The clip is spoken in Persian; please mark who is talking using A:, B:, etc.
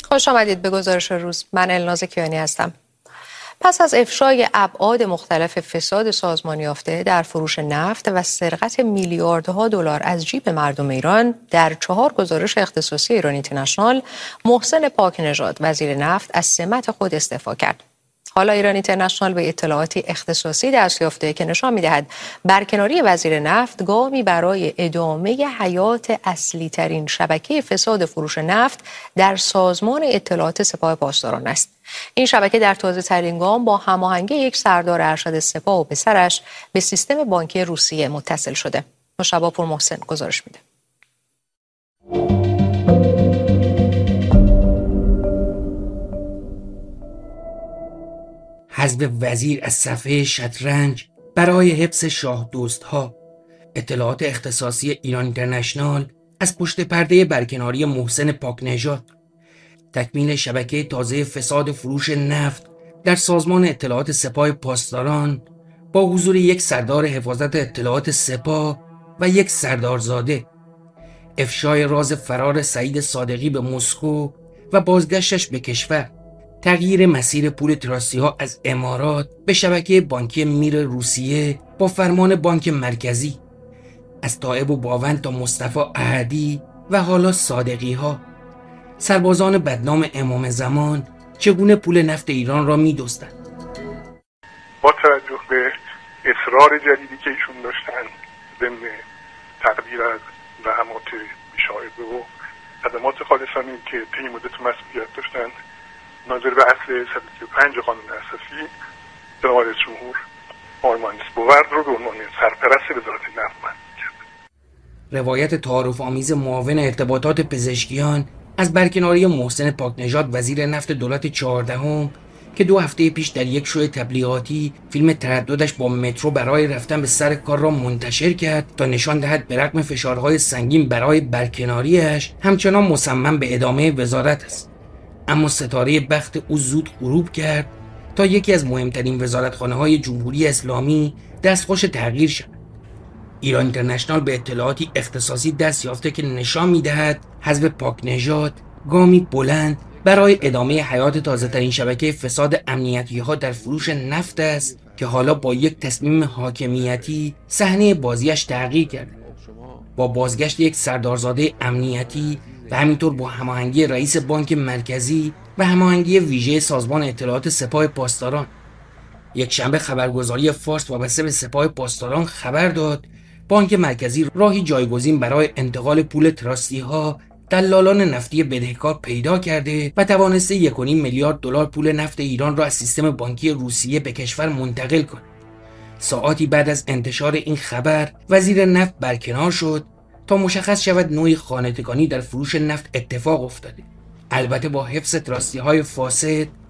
A: خوش آمدید به گزارش روز. من الناز کیانی هستم. پس از افشای ابعاد مختلف فساد سازمانی یافته در فروش نفت و سرقت میلیاردها دلار از جیب مردم ایران، در 4 گزارش اختصاصی ایران اینترنشنال، محسن پاکنژاد وزیر نفت از سمت خود استعفا کرد. حالا ایران اینترنشنال به اطلاعاتی اختصاصی دست یافته که نشان می‌دهد برکناری وزیر نفت گامی برای ادامه حیات اصلی ترین شبکه فساد فروش نفت در سازمان اطلاعات سپاه پاسداران است. این شبکه در تازه ترین گام با هماهنگی یک سردار ارشد سپاه و پسرش به سیستم بانکی روسیه متصل شده. مشتبه پور محسن گزارش میده.
B: حذف وزیر از صفحه شطرنج برای حفظ شاه دوست‌ها. اطلاعات اختصاصی ایران اینترنشنال از پشت پرده برکناری محسن پاکنژاد. تکمیل شبکه تازه فساد فروش نفت در سازمان اطلاعات سپاه پاسداران با حضور یک سردار حفاظت اطلاعات سپاه و یک سردارزاده. افشای راز فرار سعید صادقی به مسکو و بازگشتش به کشور. تغییر مسیر پول تراسی ها از امارات به شبکه بانکی میر روسیه با فرمان بانک مرکزی. از طائب و باون تا مصطفی احدی و حالا صادقی ها. سربازان بدنام امام زمان چگونه پول نفت ایران را می دزدند.
C: با توجه به اصرار جدیدی که ایشون داشتن ضمن تقدیر از زحمات بی‌شایبه و خدمات خالصانه‌ای که طی مدت مسئولیت داشتن، ناظر به اصل 135 قانون اساسی جناب رئیس جمهور آقای مهندس بورد رو به عنوان سرپرست وزارت نفت منصوب کرد.
B: روایت تعارف آمیز معاون ارتباطات پزشکیان از برکناری محسن پاکنژاد وزیر نفت دولت 14 که 2 هفته پیش در یک شو تبلیغاتی فیلم ترددش با مترو برای رفتن به سر کار را منتشر کرد تا نشان دهد به رغم فشارهای سنگین برای برکناریش همچنان مصمم به ادامه وزارت است. اما ستاره بخت او زود غروب کرد تا یکی از مهمترین وزارتخانه‌های جمهوری اسلامی دستخوش تغییر شد. ایران اینترنشنال به اطلاعاتی اختصاصی دست یافته که نشان می‌دهد حذف پاکنژاد گامی بلند برای ادامه حیات تازه‌ترین شبکه فساد امنیتی‌ها در فروش نفت است که حالا با یک تصمیم حاکمیتی صحنه بازیش تغییر کرده. با بازگشت یک سردارزاده امنیتی و همینطور با هماهنگی رئیس بانک مرکزی و هماهنگی ویژه سازمان اطلاعات سپاه پاسداران. یک شنبه خبرگزاری فارس وابسته به سپاه پاسداران خبر داد بانک مرکزی راهی جایگزین برای انتقال پول تراستی ها دلالان نفتی بدهکار پیدا کرده و توانسته 1.5 میلیارد دلار پول نفت ایران را از سیستم بانکی روسیه به کشور منتقل کند. ساعاتی بعد از انتشار این خبر وزیر نفت برکنار شد تا مشخص شود نوعی خانه‌تکانی در فروش نفت اتفاق افتاده. البته با حفظ تراستی های فاسد